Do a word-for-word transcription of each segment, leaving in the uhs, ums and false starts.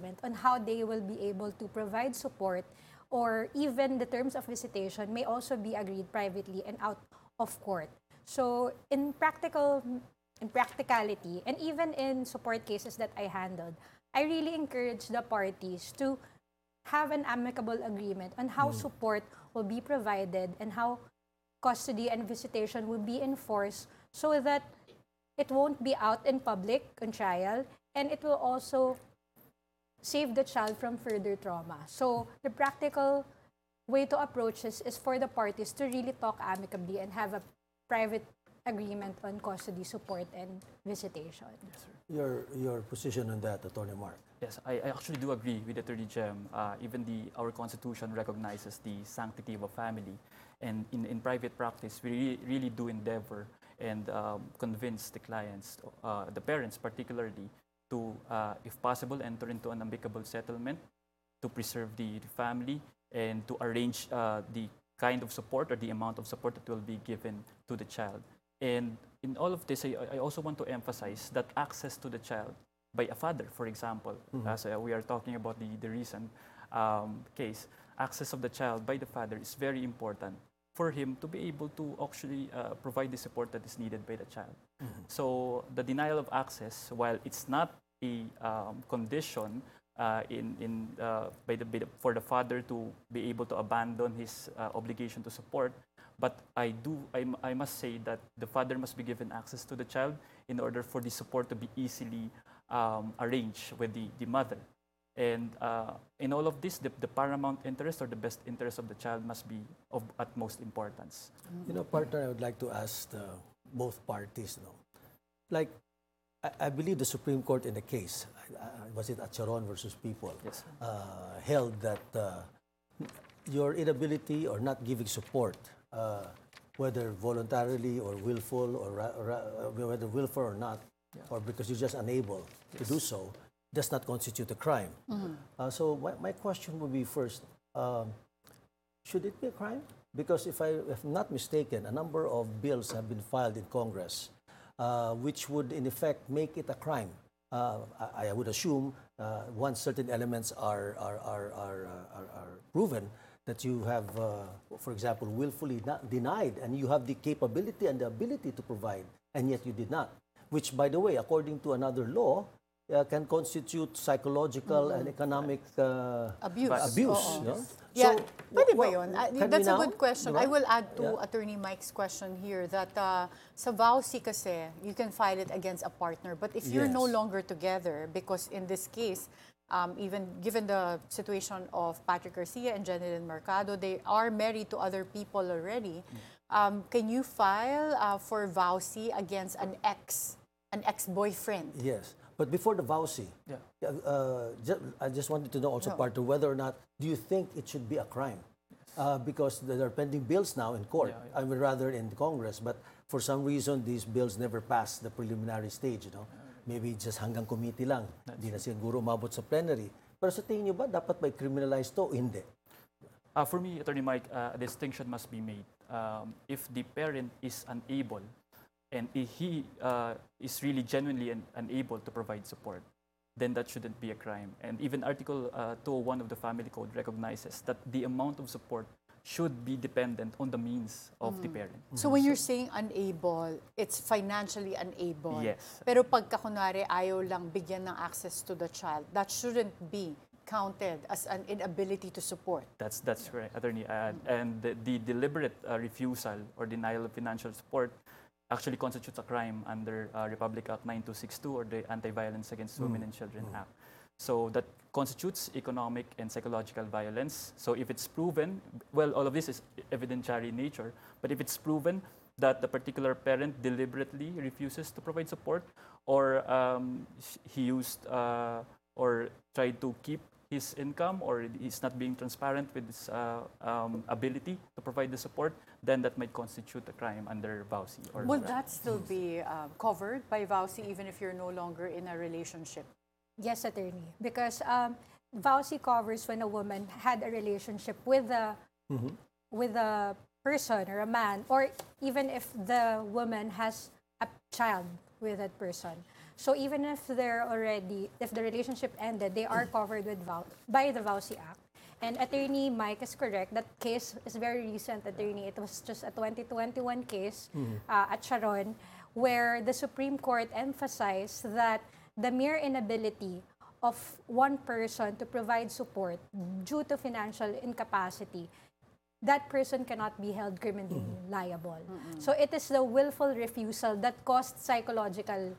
agreement on how they will be able to provide support, or even the terms of visitation may also be agreed privately and out of court. So in practical, in practicality, and even in support cases that I handled, I really encourage the parties to have an amicable agreement on how mm. support will be provided and how custody and visitation will be enforced, so that it won't be out in public on trial, and it will also save the child from further trauma. So the practical way to approach this is for the parties to really talk amicably and have a private agreement on custody, support, and visitation. Yes, sir. Your, your position on that, Attorney Mark? Yes, I, I actually do agree with Attorney Jem. Uh, even the our Constitution recognizes the sanctity of a family. And in, in private practice, we really, really do endeavor and um, convince the clients, uh, the parents particularly, to, uh, if possible, enter into an amicable settlement to preserve the, the family and to arrange uh, the kind of support or the amount of support that will be given to the child. And in all of this, I, I also want to emphasize that access to the child by a father, for example, mm-hmm. as uh, we are talking about the, the recent um, case, access of the child by the father is very important for him to be able to actually uh, provide the support that is needed by the child. Mm-hmm. So the denial of access, while it's not a um, condition uh, in, in, uh, by the, by the, for the father to be able to abandon his uh, obligation to support, but I do, I, I must say that the father must be given access to the child in order for the support to be easily um, arranged with the, the mother. And uh, in all of this, the, the paramount interest or the best interest of the child must be of utmost importance. You know, partner, I would like to ask the, both parties, you know, like, I, I believe the Supreme Court in the case, uh, was it Acharon versus People, yes, uh, held that uh, your inability or not giving support, uh, whether voluntarily or willful, or, or uh, whether willful or not, yeah. or because you're just unable yes. to do so, does not constitute a crime. Mm-hmm. uh, so my, my question would be first, um, should it be a crime? Because if I if I'm not mistaken, a number of bills have been filed in Congress uh, which would in effect make it a crime. Uh, I, I would assume uh, once certain elements are, are, are, are, uh, are, are proven, that you have, uh, for example, willfully not denied, and you have the capability and the ability to provide, and yet you did not. Which, by the way, according to another law, Uh, can constitute psychological mm-hmm. and economic uh, abuse. abuse Oo. no? Yeah, so, pwede ba well, yun? Uh, can that's we a now? good question. Diba? I will add to yeah. Attorney Mike's question here that uh, sa vowsy kasi, you can file it against a partner. But if you're yes. no longer together, because in this case, um, even given the situation of Patrick Garcia and Jenilyn Mercado, they are married to other people already. Um, can you file uh, for vowsy against an ex, an ex-boyfriend? Yes. But before the vowsy, yeah. uh, ju I just wanted to know also, no. partner, whether or not do you think it should be a crime? Yes. Uh, because there are pending bills now in court, yeah, yeah. I mean rather in Congress, but for some reason these bills never passed the preliminary stage, you know? Yeah. Maybe just hanggang committee lang, hindi na siguro umabot sa plenary. Pero sa tingin nyo ba, dapat may criminalize to o hindi? Uh, for me, Attorney Mike, uh, a distinction must be made. Um, if the parent is unable and he uh, is really genuinely un unable to provide support, then that shouldn't be a crime. And even Article uh, two oh one of the Family Code recognizes that the amount of support should be dependent on the means of mm. the parent. So when you're saying unable, it's financially unable. Yes. Pero pagka kunwari ayaw lang bigyan ng access to the child, that shouldn't be counted as an inability to support. That's that's correct, Attorney. Uh, and the, the deliberate uh, refusal or denial of financial support actually constitutes a crime under uh, Republic Act nine two six two or the Anti-Violence Against Women mm. and Children mm. Act. So that constitutes economic and psychological violence. So if it's proven, well, all of this is evidentiary in nature, but if it's proven that the particular parent deliberately refuses to provide support, or um, he used uh, or tried to keep his income, or he's not being transparent with his uh, um, ability to provide the support, then that might constitute a crime under vowsy. Or Would that still be uh, covered by vowsy even if you're no longer in a relationship? Yes, attorney. Because um, vowsy covers when a woman had a relationship with a mm-hmm. with a person or a man, or even if the woman has a child with that person. So even if they're already, if the relationship ended, they are covered with vow, by the Vowsy Act. And Attorney Mike is correct. That case is very recent, Attorney. It was just a twenty twenty-one case uh, at Sharon, where the Supreme Court emphasized that the mere inability of one person to provide support due to financial incapacity, that person cannot be held criminally liable. So it is the willful refusal that caused psychological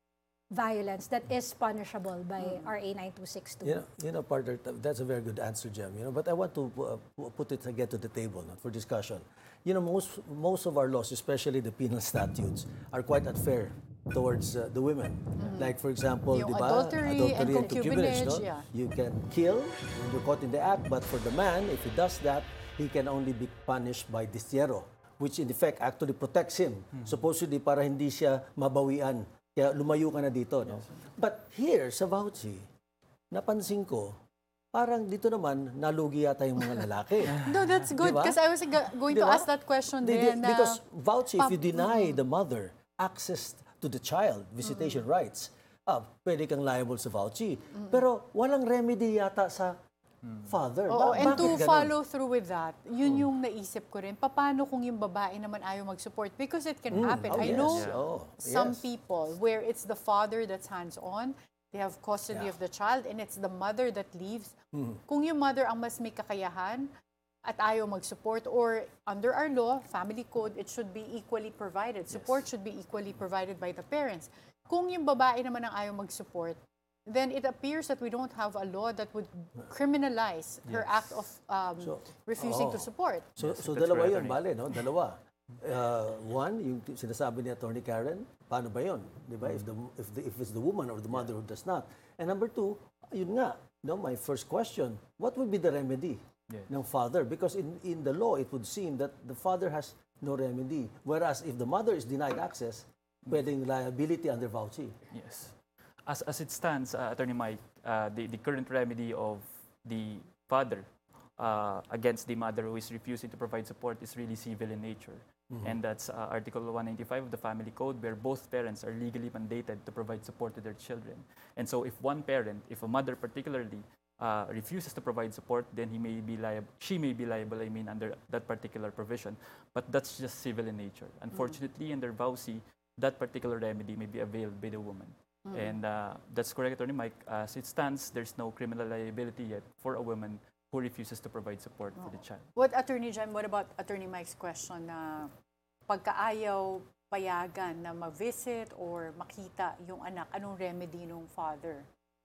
violence that is punishable by R A nine two six two. You know, you know, partner, that's a very good answer, Jem. You know, but I want to uh, pu- put it again to the table, not for discussion. You know, most most of our laws, especially the penal statutes, are quite unfair towards uh, the women. Like, for example, Yung di ba? adultery and concubinage, no? yeah. You can kill when you're caught in the act, but for the man, if he does that, he can only be punished by distierro, which in effect actually protects him. Supposedly para hindi siya mabawian. Kaya lumayo ka na dito, no? But here, sa Vauci, napansin ko, parang dito naman, nalugi yata yung mga lalaki. No, that's good. Diba? Because I was ga- going to Diba? ask that question Di- di- din. na- Because Vauci, if you pam- deny the mother access to the child, visitation rights, ah, pwede kang liable sa Vauci. Pero walang remedy yata sa father. Oo, Ba- and bakit to ganun? follow through with that, yun yung naisip ko rin. Paano kung yung babae naman ayaw mag-support? Because it can happen. Oh, I yes. know Oh, some yes. people where it's the father that's hands-on, they have custody Yeah. of the child, and it's the mother that leaves. Mm-hmm. Kung yung mother ang mas may kakayahan at ayaw mag-support, or under our law, family code, it should be equally provided. Support should be equally provided by the parents. Kung yung babae naman ang ayaw mag-support, then it appears that we don't have a law that would criminalize her act of um, So, refusing to oo. support. So, Yes, so that's dalawa correct, yun, bale, no? Dalawa. Uh, one, yung t- sinasabi ni Attorney Karen, paano ba yun? Di ba? If, the, if, the, if it's the woman or the mother who does not. And number two, yun nga, no, my first question, what would be the remedy Yes. ng father? Because in, in the law, it would seem that the father has no remedy. Whereas if the mother is denied access, pwedeng liability under Vauci. Yes. As, as it stands, uh, Attorney Mike, uh, the, the current remedy of the father uh, against the mother who is refusing to provide support is really civil in nature. And that's uh, Article one ninety-five of the Family Code, where both parents are legally mandated to provide support to their children. And so if one parent, if a mother particularly, uh, refuses to provide support, then he may be liable, she may be liable, I mean, under that particular provision. But that's just civil in nature. Unfortunately, under Vauci, that particular remedy may be availed by the woman. And uh, that's correct, Attorney Mike. As it stands, there's no criminal liability yet for a woman who refuses to provide support for the child. What, Attorney Jem, what about Attorney Mike's question na pagkaayaw payagan na ma-visit or makita yung anak, anong remedy nung father?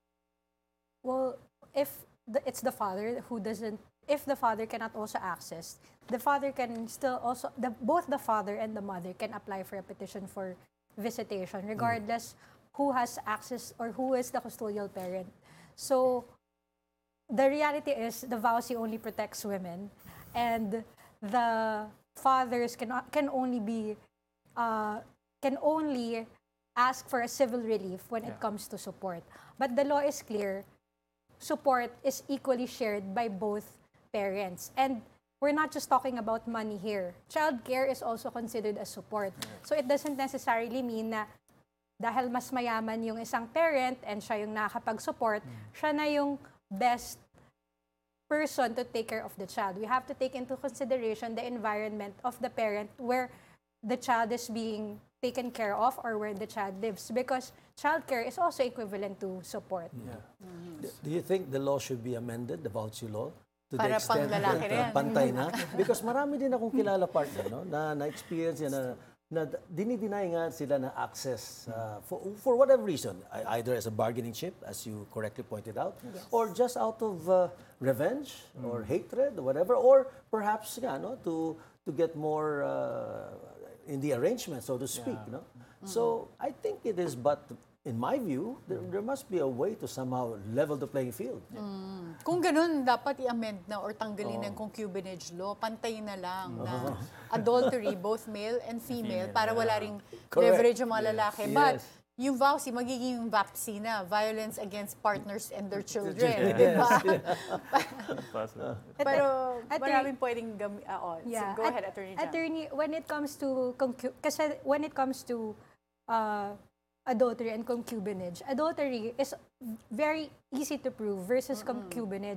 Well, if the, it's the father who doesn't, if the father cannot also access, the father can still also, the, both the father and the mother can apply for a petition for visitation, regardless who has access or who is the custodial parent. So, the reality is the Vauci only protects women, and the fathers cannot can only be uh, can only ask for a civil relief when Yeah. it comes to support. But the law is clear. Support is equally shared by both parents. And we're not just talking about money here. Child care is also considered as support. So it doesn't necessarily mean na dahil mas mayaman yung isang parent and siya yung nakakapag-support, siya na yung best person to take care of the child. We have to take into consideration the environment of the parent where the child is being taken care of or where the child lives, because childcare is also equivalent to support. Do- Do you think the law should be amended, the Vauci law? To Para the extent panglalaki that, rin. uh, pantay na? Because marami din akong kilala partner, no? na na-experience yan na, na dinideny nga sila na access uh, for, for whatever reason, I- either as a bargaining chip, as you correctly pointed out, or just out of uh, revenge or hatred or whatever, or perhaps nga, no, to, to get more uh, in the arrangement, so to speak. No? So I think it is, but in my view, there, there must be a way to somehow level the playing field. Kung ganun, dapat i-amend na or tanggalin ng concubinage law, pantay na lang na adultery, both male and female, para wala ring Correct. leverage yung mga lalaki. But Yes. yung Vauci, magiging VAPSI na, violence against partners and their children. Yes, Di ba? Possible. Pero Attorney- maraming pwedeng gami... ah, oh, Yeah. Go ahead, At- Attorney Jan. Attorney, when it comes to concu- kasi when it comes to uh, adultery and concubinage, adultery is very easy to prove versus concubinage.